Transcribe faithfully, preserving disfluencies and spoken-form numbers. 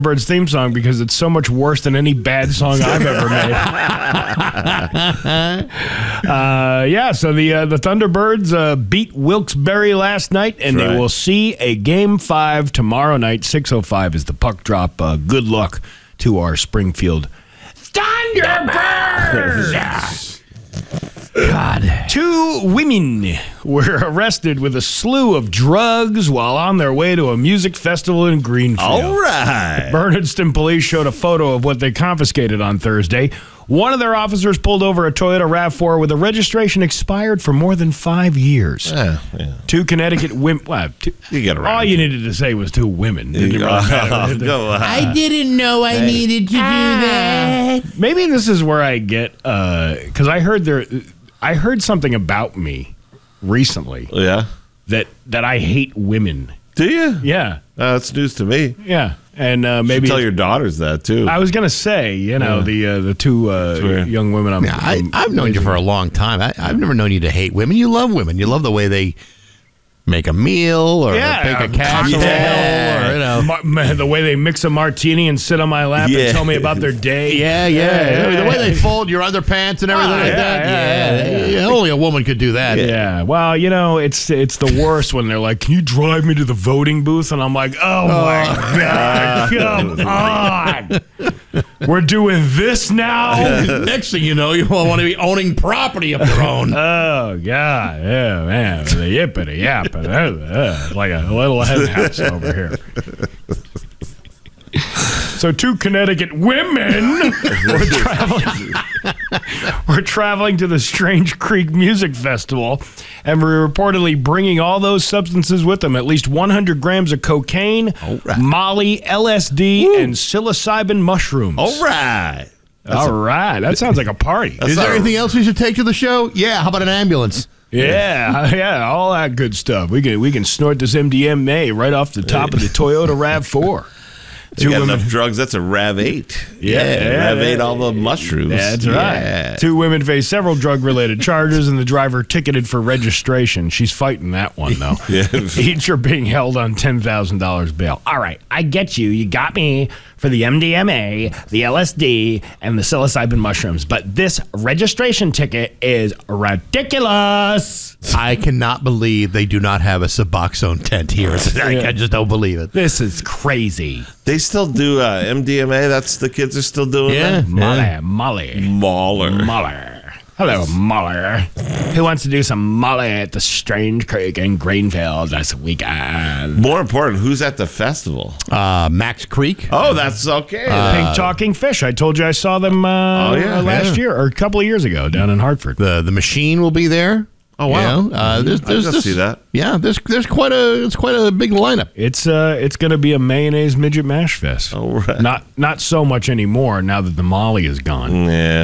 Birds theme song because it's so much worse than any bad song I've ever made. uh, yeah, so the uh, the Thunderbirds uh, beat Wilkes-Barre last night, and That's they right. will see a Game five tomorrow night. six oh five is the puck drop. Uh, good luck to our Springfield Thunderbirds! God. Two women were arrested with a slew of drugs while on their way to a music festival in Greenfield. All right. Bernardston police showed a photo of what they confiscated on Thursday. One of their officers pulled over a Toyota RAV four with a registration expired for more than five years. Yeah, yeah. Two Connecticut women. Well, two, You get around. all you needed to say was two women. Didn't Go, really matter. go, uh, I didn't know I needed to do that. Maybe this is where I get because I heard there. I heard something about me recently yeah. that that I hate women. Do you? Yeah, Uh, that's news to me. yeah, and uh, Maybe maybe tell your daughters that too. I was gonna say, you know, Yeah. the uh, the two uh, Sure. young women. I'm, Yeah, I, I'm I've known you for a long time. I, I've never known you to hate women. You love women. You love the way they make a meal or Yeah, make a uh, casserole yeah. or, you know. Mar- man, the way they mix a martini and sit on my lap Yeah. and tell me about their day. Yeah, yeah. Yeah, yeah, the way yeah. they fold your underpants and everything Oh, like yeah, that. yeah, Yeah, yeah, yeah. Only a woman could do that. Yeah, well, you know, it's it's the worst when they're like, "Can you drive me to the voting booth?" And I'm like, "Oh my god, come on! We're doing this now." Next thing you know, you want to be owning property of your own. Oh god, yeah, man, the yippity yap, uh, uh, like a little hen house over here. So two Connecticut women were traveling, were traveling to the Strange Creek Music Festival and were reportedly bringing all those substances with them, at least one hundred grams of cocaine, right. Molly, L S D, and psilocybin mushrooms. All right. All right. That sounds like a party. Is there not- anything else we should take to the show? Yeah, how about an ambulance? Yeah, yeah, all that good stuff. We can we can snort this M D M A right off the top of the Toyota RAV four. You got enough drugs. That's a RAV eight. Yeah, yeah, RAV eight, yeah. all the mushrooms. That's right. Yeah. Two women face several drug-related charges, and the driver ticketed for registration. She's fighting that one, though. Yeah. Each are being held on ten thousand dollars bail. All right, I get you. You got me for the M D M A, the L S D, and the psilocybin mushrooms, but this registration ticket is ridiculous. I cannot believe they do not have a Suboxone tent here. I, I just don't believe it. This is crazy. They still do uh, M D M A. That's the kids are still doing Yeah. that. Molly, Molly. Mauler. Molly. Hello, Molly. Who wants to do some Molly at the Strange Creek in Greenfield this weekend? More important, who's at the festival? Uh, Max Creek. Oh, that's okay. Pink Talking Fish. I told you I saw them uh, Oh, yeah, uh, last yeah. year or a couple of years ago down in Hartford. The the machine will be there. Oh, wow. You know, uh, there's, I there's can this, see that. Yeah, there's there's quite a it's quite a big lineup. It's uh, it's going to be a mayonnaise midget mash fest. All right. Not not so much anymore now that the Molly is gone. Yeah.